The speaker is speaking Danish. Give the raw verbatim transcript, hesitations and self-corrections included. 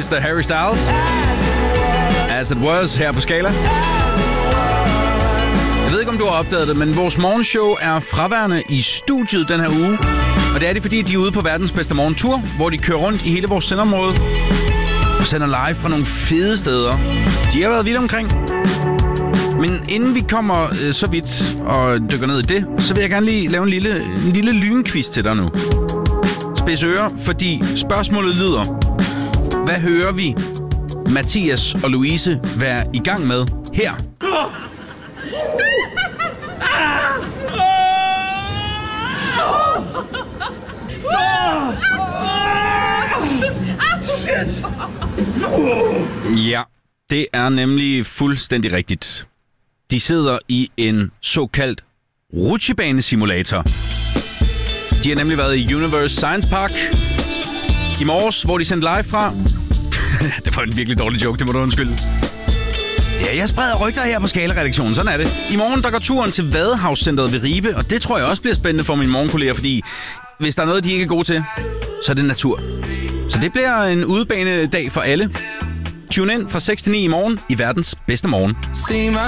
mister Harry Styles. As it was her på Skala. Jeg ved ikke, om du har opdaget det, men vores morgenshow er fraværende i studiet den her uge. Og det er det, fordi de er ude på verdens bedste morgentur, hvor de kører rundt i hele vores sendområde og sender live fra nogle fede steder. De har været vidt omkring. Men inden vi kommer øh, så vidt og dykker ned i det, så vil jeg gerne lige lave en lille, en lille lynquiz til dig nu. Spids ører, fordi spørgsmålet lyder: hvad hører vi Mathias og Louise være i gang med her? Shit! Ja, det er nemlig fuldstændig rigtigt. De sidder i en såkaldt rutsjebanesimulator. De har nemlig været i Universe Science Park i morges, hvor de sendte live fra. Det var en virkelig dårlig joke, det må du undskylde. Ja, jeg spreder rygter her på Skala-redaktionen, sådan er det. I morgen der går turen til Vadehavscenteret ved Ribe, og det tror jeg også bliver spændende for mine morgenkolleger, fordi hvis der er noget, de ikke er gode til, så er det natur. Så det bliver en udebanedag for alle. Tune ind fra seks til ni i morgen i verdens bedste morgen.